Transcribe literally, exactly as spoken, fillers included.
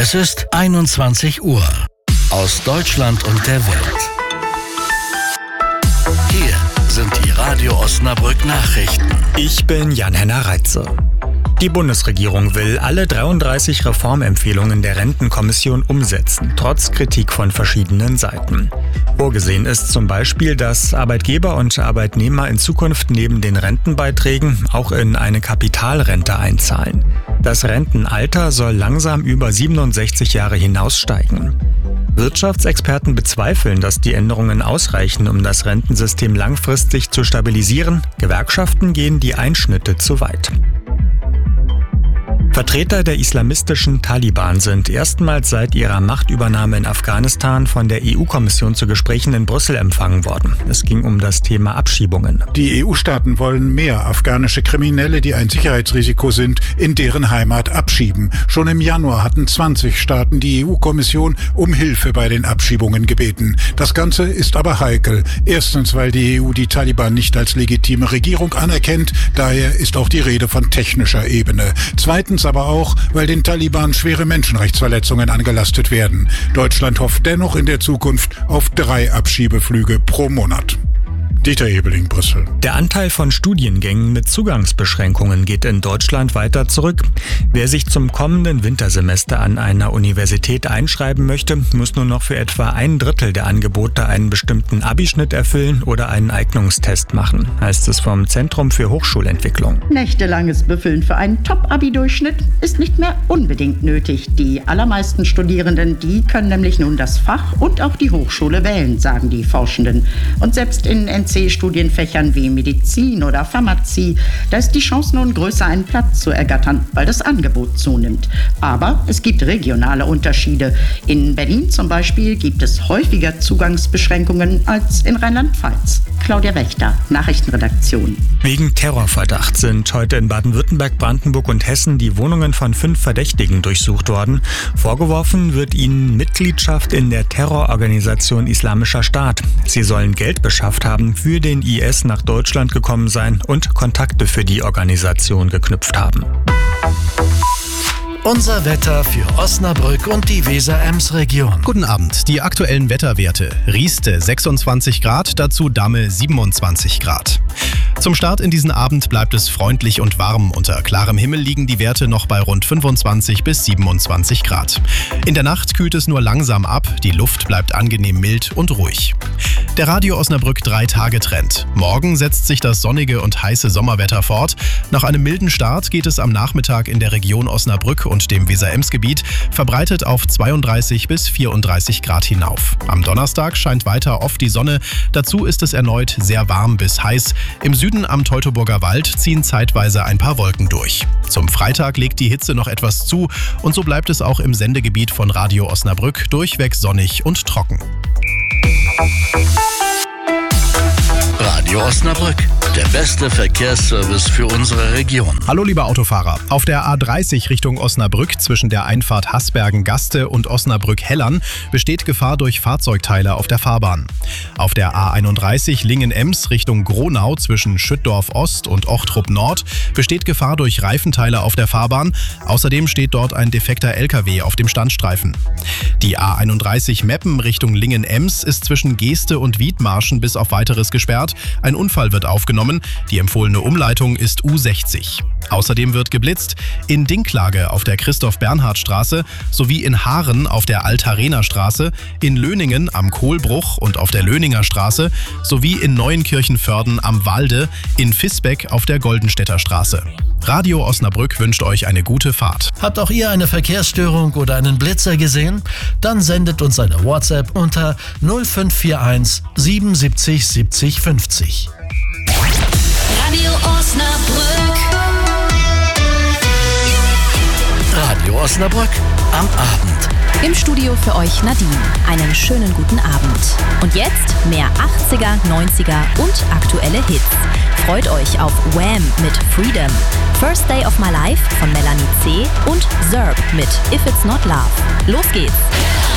Es ist einundzwanzig Uhr. Aus Deutschland und der Welt. Hier sind die Radio Osnabrück Nachrichten. Ich bin Jan-Henner Reitze. Die Bundesregierung will alle dreiunddreißig Reformempfehlungen der Rentenkommission umsetzen, trotz Kritik von verschiedenen Seiten. Vorgesehen ist zum Beispiel, dass Arbeitgeber und Arbeitnehmer in Zukunft neben den Rentenbeiträgen auch in eine Kapitalrente einzahlen. Das Rentenalter soll langsam über siebenundsechzig Jahre hinaussteigen. Wirtschaftsexperten bezweifeln, dass die Änderungen ausreichen, um das Rentensystem langfristig zu stabilisieren. Gewerkschaften gehen die Einschnitte zu weit. Vertreter der islamistischen Taliban sind erstmals seit ihrer Machtübernahme in Afghanistan von der E U-Kommission zu Gesprächen in Brüssel empfangen worden. Es ging um das Thema Abschiebungen. Die E U-Staaten wollen mehr afghanische Kriminelle, die ein Sicherheitsrisiko sind, in deren Heimat abschieben. Schon im Januar hatten zwanzig Staaten die E U-Kommission um Hilfe bei den Abschiebungen gebeten. Das Ganze ist aber heikel. Erstens, weil die E U die Taliban nicht als legitime Regierung anerkennt. Daher ist auch die Rede von technischer Ebene. Zweitens aber auch, weil den Taliban schwere Menschenrechtsverletzungen angelastet werden. Deutschland hofft dennoch in der Zukunft auf drei Abschiebeflüge pro Monat. Dieter Ebeling, Brüssel. Der Anteil von Studiengängen mit Zugangsbeschränkungen geht in Deutschland weiter zurück. Wer sich zum kommenden Wintersemester an einer Universität einschreiben möchte, muss nur noch für etwa ein Drittel der Angebote einen bestimmten Abischnitt erfüllen oder einen Eignungstest machen, heißt es vom Zentrum für Hochschulentwicklung. Nächtelanges Büffeln für einen Top-Abi-Durchschnitt ist nicht mehr unbedingt nötig. Die allermeisten Studierenden, die können nämlich nun das Fach und auch die Hochschule wählen, sagen die Forschenden. Und selbst in N C-Studienfächern wie Medizin oder Pharmazie, da ist die Chance nun größer, einen Platz zu ergattern, weil das Angebot zunimmt. Aber es gibt regionale Unterschiede. In Berlin zum Beispiel gibt es häufiger Zugangsbeschränkungen als in Rheinland-Pfalz. Claudia Wächter, Nachrichtenredaktion. Wegen Terrorverdacht sind heute in Baden-Württemberg, Brandenburg und Hessen die Wohnungen von fünf Verdächtigen durchsucht worden. Vorgeworfen wird ihnen Mitgliedschaft in der Terrororganisation Islamischer Staat. Sie sollen Geld beschafft haben, für den I S nach Deutschland gekommen sein und Kontakte für die Organisation geknüpft haben. Unser Wetter für Osnabrück und die Weser-Ems-Region. Guten Abend. Die aktuellen Wetterwerte. Rieste sechsundzwanzig Grad, dazu Damme siebenundzwanzig Grad. Zum Start in diesen Abend bleibt es freundlich und warm. Unter klarem Himmel liegen die Werte noch bei rund fünfundzwanzig bis siebenundzwanzig Grad. In der Nacht kühlt es nur langsam ab, die Luft bleibt angenehm mild und ruhig. Der Radio Osnabrück drei Tage Trend. Morgen setzt sich das sonnige und heiße Sommerwetter fort. Nach einem milden Start geht es am Nachmittag in der Region Osnabrück und dem Weser-Ems-Gebiet verbreitet auf zweiunddreißig bis vierunddreißig Grad hinauf. Am Donnerstag scheint weiter oft die Sonne. Dazu ist es erneut sehr warm bis heiß. Im Süden am Teutoburger Wald ziehen zeitweise ein paar Wolken durch. Zum Freitag legt die Hitze noch etwas zu und so bleibt es auch im Sendegebiet von Radio Osnabrück durchweg sonnig und trocken. Radio Osnabrück, der beste Verkehrsservice für unsere Region. Hallo liebe Autofahrer. Auf der A dreißig Richtung Osnabrück zwischen der Einfahrt Hasbergen-Gaste und Osnabrück-Hellern besteht Gefahr durch Fahrzeugteile auf der Fahrbahn. Auf der A einunddreißig Lingen-Ems Richtung Gronau zwischen Schüttdorf Ost und Ochtrup Nord besteht Gefahr durch Reifenteile auf der Fahrbahn. Außerdem steht dort ein defekter L K W auf dem Standstreifen. Die A einunddreißig Meppen Richtung Lingen-Ems ist zwischen Geeste und Wiedmarschen bis auf weiteres gesperrt. Ein Unfall wird aufgenommen. Die empfohlene Umleitung ist U sechzig. Außerdem wird geblitzt in Dinklage auf der Christoph-Bernhard-Straße sowie in Haaren auf der Alt-Harena-Straße, in Löningen am Kohlbruch und auf der Löninger Straße sowie in Neuenkirchen-Vörden am Walde, in Visbeck auf der Goldenstädter Straße. Radio Osnabrück wünscht euch eine gute Fahrt. Habt auch ihr eine Verkehrsstörung oder einen Blitzer gesehen? Dann sendet uns eine WhatsApp unter null fünf vier eins siebenundsiebzig siebzig fünfzig. Radio Osnabrück. Radio Osnabrück am Abend. Im Studio für euch Nadine. Einen schönen guten Abend. Und jetzt mehr achtziger, neunziger und aktuelle Hits. Freut euch auf Wham mit Freedom, First Day of My Life von Melanie C. und Zerb mit If It's Not Love. Los geht's!